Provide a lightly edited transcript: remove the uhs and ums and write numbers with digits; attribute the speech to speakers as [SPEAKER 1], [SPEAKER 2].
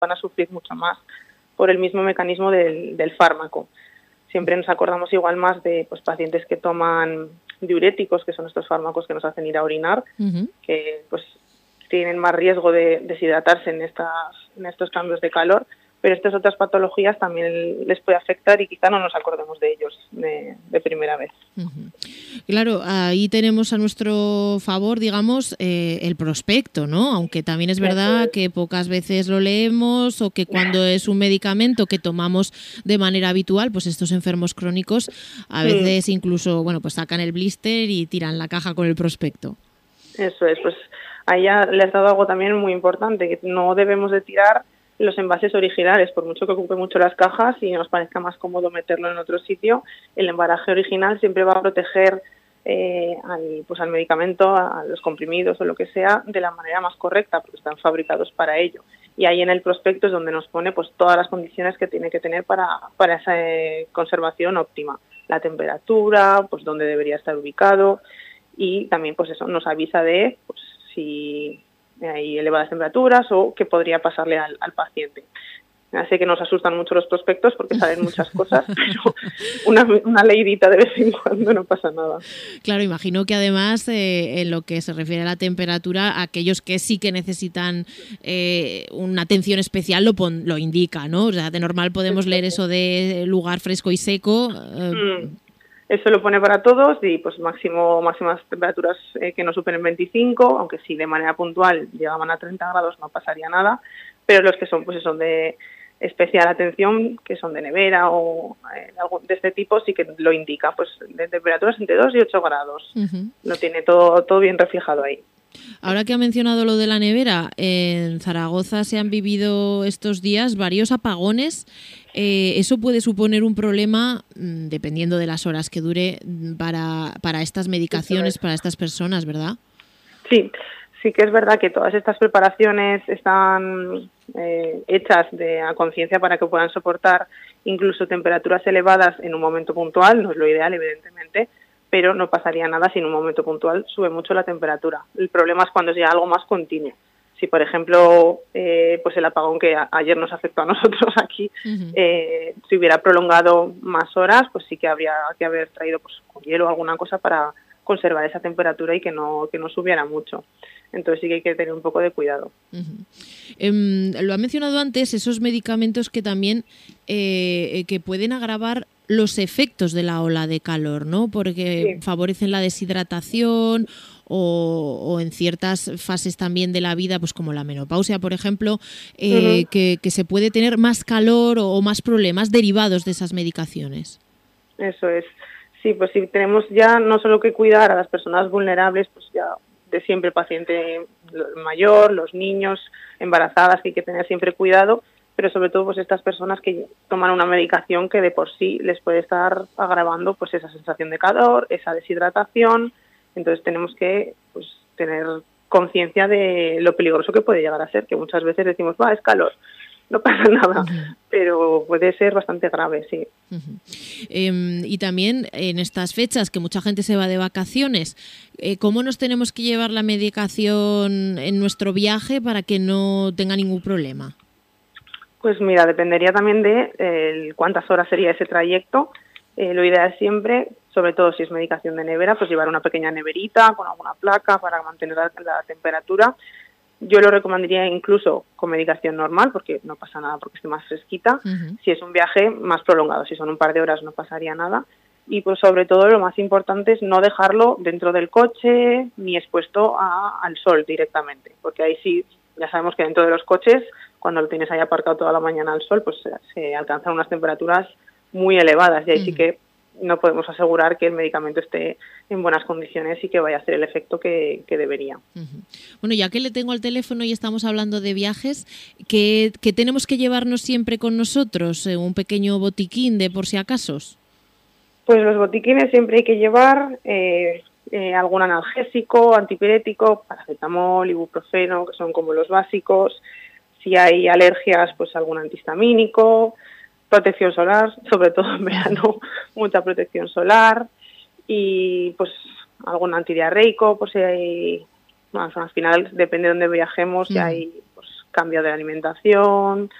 [SPEAKER 1] van a sufrir mucho más por el mismo mecanismo del fármaco. Siempre nos acordamos igual más de pues, pacientes que toman diuréticos, que son estos fármacos que nos hacen ir a orinar, que pues tienen más riesgo de deshidratarse en estos cambios de calor, pero estas otras patologías también les puede afectar y quizá no nos acordemos de ellos de primera vez.
[SPEAKER 2] Claro, ahí tenemos a nuestro favor, digamos, el prospecto, ¿no? Aunque también es verdad que pocas veces lo leemos o que cuando es un medicamento que tomamos de manera habitual, pues estos enfermos crónicos a veces incluso, bueno, pues sacan el blister y tiran la caja con el prospecto.
[SPEAKER 1] Eso es, pues ahí ya le has dado algo también muy importante, que no debemos de tirar los envases originales, por mucho que ocupe mucho las cajas y nos parezca más cómodo meterlo en otro sitio, el embalaje original siempre va a proteger al medicamento, a los comprimidos o lo que sea, de la manera más correcta, porque están fabricados para ello. Y ahí en el prospecto es donde nos pone pues todas las condiciones que tiene que tener para esa conservación óptima. La temperatura, pues dónde debería estar ubicado y también pues eso nos avisa de pues, si hay elevadas temperaturas o qué podría pasarle al paciente. Así que nos asustan mucho los prospectos porque salen muchas cosas, pero una leidita de vez en cuando no pasa nada.
[SPEAKER 2] Claro, imagino que además en lo que se refiere a la temperatura, aquellos que sí que necesitan una atención especial lo indica, ¿no? O sea, de normal podemos leer eso de lugar fresco y seco.
[SPEAKER 1] Eso lo pone para todos y pues máximas temperaturas que no superen 25, aunque sí de manera puntual llegaban a 30 grados no pasaría nada, pero los que son pues son de especial atención, que son de nevera o de este tipo, sí que lo indica, pues de temperaturas entre 2 y 8 grados. Lo tiene todo bien reflejado ahí.
[SPEAKER 2] Ahora que ha mencionado lo de la nevera, en Zaragoza se han vivido estos días varios apagones. Eso puede suponer un problema, dependiendo de las horas que dure, para estas medicaciones, para estas personas, ¿verdad?
[SPEAKER 1] Sí que es verdad que todas estas preparaciones están hechas a conciencia para que puedan soportar incluso temperaturas elevadas en un momento puntual, no es lo ideal, evidentemente, pero no pasaría nada si en un momento puntual sube mucho la temperatura. El problema es cuando es ya algo más continuo. Si, por ejemplo, pues el apagón que ayer nos afectó a nosotros aquí, se hubiera prolongado más horas, pues sí que habría que haber traído pues, con hielo o alguna cosa para conservar esa temperatura y que no subiera mucho. Entonces sí que hay que tener un poco de cuidado.
[SPEAKER 2] Lo ha mencionado antes, esos medicamentos que también que pueden agravar los efectos de la ola de calor, ¿no? Porque favorecen la deshidratación o en ciertas fases también de la vida, pues como la menopausia, por ejemplo, que se puede tener más calor o más problemas derivados de esas medicaciones.
[SPEAKER 1] Eso es. Sí, pues sí, tenemos ya no solo que cuidar a las personas vulnerables, pues ya de siempre el paciente mayor, los niños, embarazadas, que hay que tener siempre cuidado, pero sobre todo pues estas personas que toman una medicación que de por sí les puede estar agravando pues esa sensación de calor, esa deshidratación. Entonces tenemos que pues tener conciencia de lo peligroso que puede llegar a ser, que muchas veces decimos, es calor, no pasa nada, pero puede ser bastante grave, sí.
[SPEAKER 2] Y también en estas fechas que mucha gente se va de vacaciones, ¿cómo nos tenemos que llevar la medicación en nuestro viaje para que no tenga ningún problema?
[SPEAKER 1] Pues mira, dependería también de cuántas horas sería ese trayecto. Lo ideal es siempre, sobre todo si es medicación de nevera, pues llevar una pequeña neverita con alguna placa para mantener la temperatura. Yo lo recomendaría incluso con medicación normal, porque no pasa nada porque esté más fresquita. Si es un viaje más prolongado, si son un par de horas no pasaría nada. Y pues sobre todo lo más importante es no dejarlo dentro del coche ni expuesto al sol directamente, porque ahí sí, ya sabemos que dentro de los coches, cuando lo tienes ahí aparcado toda la mañana al sol, pues se alcanzan unas temperaturas muy elevadas y ahí sí que no podemos asegurar que el medicamento esté en buenas condiciones y que vaya a hacer el efecto que debería.
[SPEAKER 2] Bueno, ya que le tengo al teléfono y estamos hablando de viajes, ¿qué tenemos que llevarnos siempre con nosotros? ¿Un pequeño botiquín de por si acaso?
[SPEAKER 1] Pues los botiquines siempre hay que llevar algún analgésico, antipirético, paracetamol, ibuprofeno, que son como los básicos. Si hay alergias, pues algún antihistamínico, protección solar, sobre todo en verano, mucha protección solar y pues algún antidiarreico, pues si hay, al final depende de dónde viajemos, si hay pues cambio de alimentación,